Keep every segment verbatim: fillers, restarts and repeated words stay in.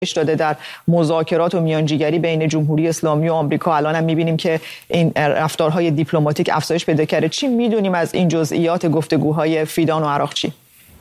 داده در مذاکرات و میانجیگری بین جمهوری اسلامی و آمریکا. الان هم می‌بینیم که این رفتارهای دیپلماتیک افزایش پیدا کرده. چی می‌دونیم از این جزئیات گفتگوهای فیدان و عراقچی؟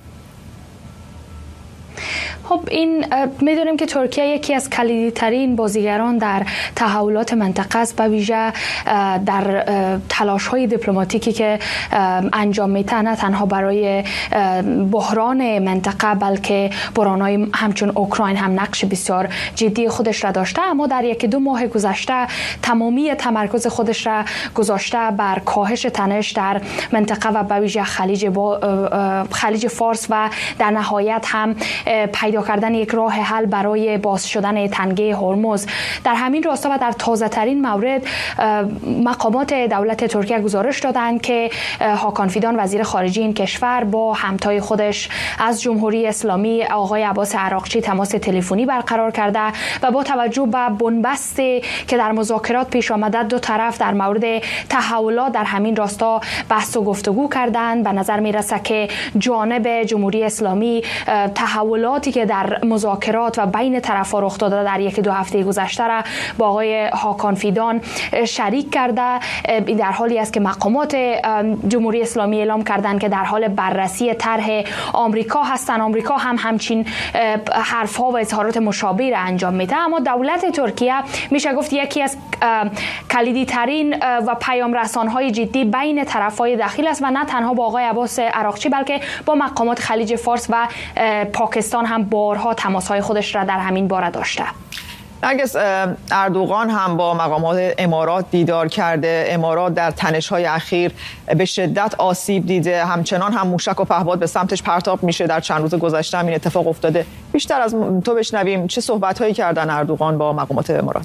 خب این میدونیم که ترکیه یکی از کلیدی ترین بازیگران در تحولات منطقه است، به ویژه در تلاش های دیپلماتیکی که انجام میده، نه تنها برای بحران منطقه بلکه بحران‌های همچون اوکراین هم نقش بسیار جدی خودش را داشته، اما در یک دو ماه گذشته تمامی تمرکز خودش را گذاشته بر کاهش تنش در منطقه و به ویژه خلیج خلیج فارس و در نهایت هم پیدا کردن یک راه حل برای باز شدن تنگه هرمز. در همین راستا و در تازه ترین مورد مقامات دولت ترکیه گزارش دادند که هاکان فیدان وزیر خارجه این کشور با همتای خودش از جمهوری اسلامی آقای عباس عراقچی تماس تلفنی برقرار کرده و با توجه به بنبستی که در مذاکرات پیش آمده دو طرف در مورد تحولات در همین راستا بحث و گفتگو کردند. به نظر میرسه که جانب جمهوری اسلامی تحولاتی که در مذاکرات و بین طرف‌ها رخ داده در یک دو هفته گذشته را با آقای هاکان فیدان شریک کرده. این در حالی است که مقامات جمهوری اسلامی اعلام کردند که در حال بررسی طرح آمریکا هستند. آمریکا هم همچین حرف‌ها و اظهارات مشابه را انجام میده، اما دولت ترکیه میشه گفت یکی از کلیدی ترین و پیام رسان‌های جدی بین طرف‌های داخل است و نه تنها با آقای عباس عراقچی بلکه با مقامات خلیج فارس و پاکستان هم بارها تماس‌های خودش را در همین باره داشته. نرگس، اردوغان هم با مقامات امارات دیدار کرده. امارات در تنش‌های اخیر به شدت آسیب دیده، همچنان هم موشک و پهپاد به سمتش پرتاب میشه. در چند روز گذشته هم این اتفاق افتاده. بیشتر از تو بشنویم چه صحبت‌هایی کردن اردوغان با مقامات امارات.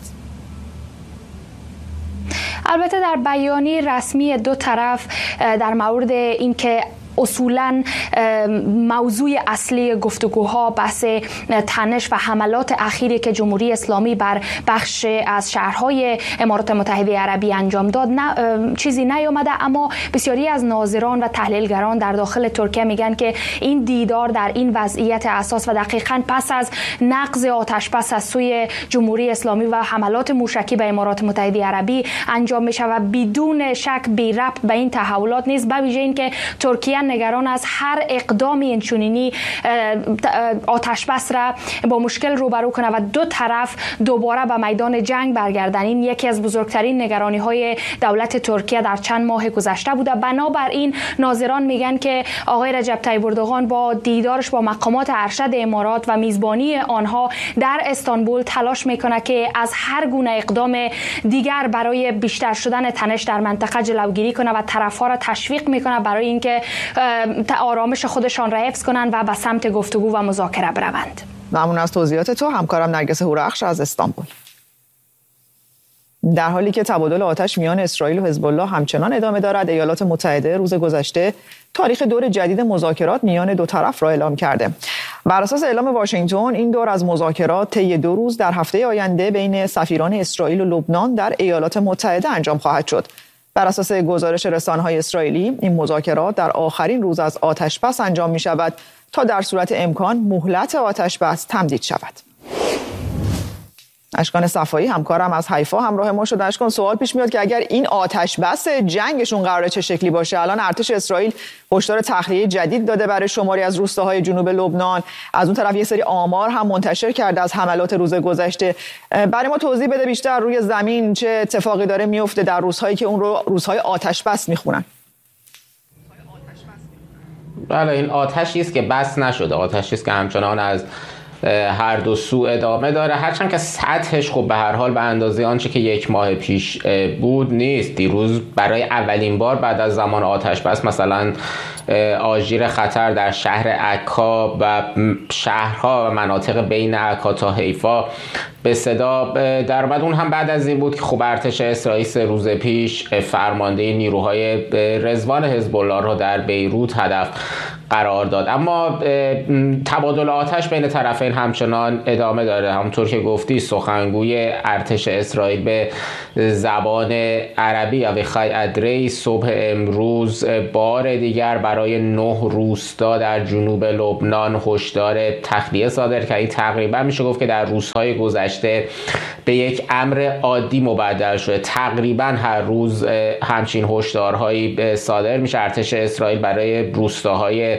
البته در بیانیه رسمی دو طرف در مورد اینکه اصولاً موضوع اصلی گفتگوها بحث تنش و حملات اخیری که جمهوری اسلامی بر بخش از شهرهای امارات متحده عربی انجام داد نه چیزی نیامده، اما بسیاری از ناظران و تحلیلگران در داخل ترکیه میگن که این دیدار در این وضعیت اساس و دقیقاً پس از نقض آتش بس از سوی جمهوری اسلامی و حملات موشکی به امارات متحده عربی انجام میشه و بدون شک بی ربط به این تحولات نیست، به ویژه اینکه ترکیه نگران از هر اقدام اینچنینی آتش بس را با مشکل روبرو کنه و دو طرف دوباره به میدان جنگ برگردن. این یکی از بزرگترین نگرانی های دولت ترکیه در چند ماه گذشته بوده. بنابراین ناظران میگن که آقای رجب طیب اردوغان با دیدارش با مقامات ارشد امارات و میزبانی آنها در استانبول تلاش میکنه که از هر گونه اقدام دیگر برای بیشتر شدن تنش در منطقه جلوگیری کنه و طرفها را تشویق میکنه برای اینکه آرامش خودشان را حفظ کنند و به سمت گفتگو و مذاکره بروند. ممنون از توضیحات تو همکارم نرگس هورخش از استانبول. در حالی که تبادل آتش میان اسرائیل و حزب الله همچنان ادامه دارد، ایالات متحده روز گذشته تاریخ دور جدید مذاکرات میان دو طرف را اعلام کرده. بر اساس اعلام واشنگتن، این دور از مذاکرات طی دو روز در هفته آینده بین سفیران اسرائیل و لبنان در ایالات متحده انجام خواهد شد. بر اساس گزارش رسانه‌های اسرائیلی، این مذاکرات در آخرین روز از آتش‌بس انجام می‌شود تا در صورت امکان مهلت آتش‌بس تمدید شود. اشکان صفایی همکارم از حیفا همراه ما شد. اشکان، سوال پیش میاد که اگر این آتش‌بس جنگشون قراره چه شکلی باشه؟ الان ارتش اسرائیل هشدار تخلیه جدید داده برای شماری از روستاهای جنوب لبنان. از اون طرف یه سری آمار هم منتشر کرده از حملات روز گذشته. برای ما توضیح بده بیشتر روی زمین چه اتفاقی داره میفته در روزهایی که اون رو روزهای آتش‌بس میخونن. بله، این آتشی است که بس نشده، آتشی است که همچنان از هر دو سو ادامه داره، هرچند که سطحش خب به هر حال به اندازه آنچه که یک ماه پیش بود نیست. دیروز برای اولین بار بعد از زمان آتش بس مثلا آژیر خطر در شهر عکا و شهرها و مناطق بین عکا تا حیفا به صدا در اومد. اون هم بعد از این بود که خب ارتش اسرائیل سه روز پیش فرمانده نیروهای رضوان حزب الله را در بیروت هدف قرار داد. اما تبادل آتش بین طرفین همچنان ادامه داره. همونطور که گفتی سخنگوی ارتش اسرائیل به زبان عربی اویخای ادری صبح امروز بار دیگر برای نه روستا در جنوب لبنان هشدار تخلیه صادر کرد. این تقریبا میشه گفت که در روزهای گذشته به یک امر عادی مبدل شده. تقریبا هر روز همچین هشدارهایی صادر میشه. ارتش اسرائیل برای روستاهای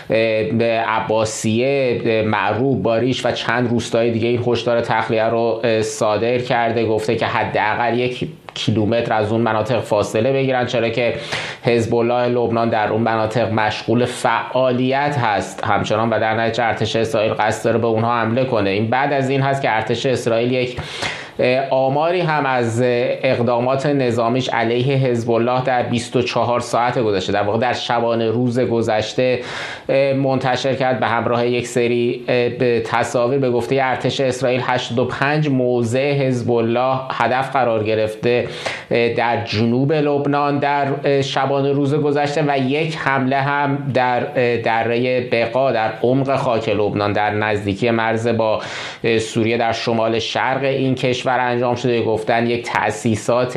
عباسیه، معروف، باریش و چند روستای دیگه این هشدار تخلیه رو صادر کرده. گفته که حداقل یک کیلومتر از اون مناطق فاصله بگیرن، چرا که حزب الله لبنان در اون مناطق مشغول فعالیت هست همچنان و در نتیجه ارتش اسرائیل قصد داره به اونها حمله کنه. این بعد از این هست که ارتش اسرائیل یک آماری هم از اقدامات نظامیش علیه حزب الله در بیست و چهار ساعت گذشته، در واقع در شبانه روز گذشته منتشر کرد به همراه یک سری تصاویر. به گفته ارتش اسرائیل هشتاد و پنج موضع حزب الله هدف قرار گرفته در جنوب لبنان در شبانه روز گذشته و یک حمله هم در دره بقا در عمق خاک لبنان در نزدیکی مرز با سوریه در شمال شرق این کشور انجام شده. گفتن یک تأسیسات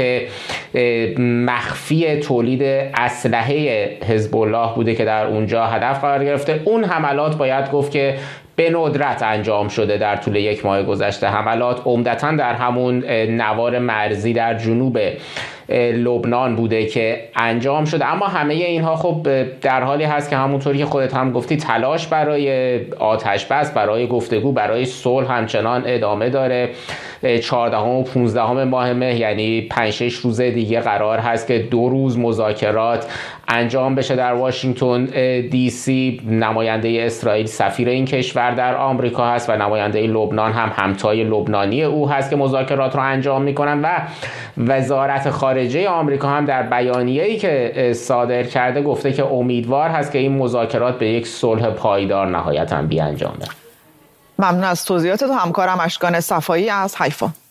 مخفی تولید اسلحه حزب الله بوده که در اونجا هدف قرار گرفته. اون حملات باید گفت که به ندرت انجام شده در طول یک ماه گذشته. حملات عمدتاً در همون نوار مرزی در جنوب لبنان بوده که انجام شده. اما همه اینها خب در حالی هست که همونطوری که خودت هم گفتی تلاش برای آتش بس، برای گفتگو، برای صلح همچنان ادامه داره. چهاردهم و پانزدهم ماه مه یعنی پنج شش روز دیگه قرار هست که دو روز مذاکرات انجام بشه در واشنگتن دی سی. نماینده اسرائیل سفیر این کشور در آمریکا هست و نماینده لبنان هم همتای لبنانی او هست که مذاکرات رو انجام میکنن و وزارت خارجه آمریکا هم در بیانیه‌ای که صادر کرده گفته که امیدوار هست که این مذاکرات به یک صلح پایدار نهایتاً بیانجامه. ممنون از توضیحات تو همکارم اشکان صفایی از حیفا.